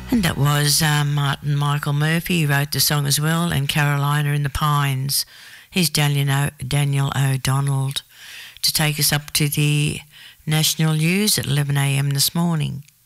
And that was Martin Michael Murphy, who wrote the song as well, and Carolina in the Pines. Here's Daniel O'Donnell to take us up to the national news at 11 a.m. this morning.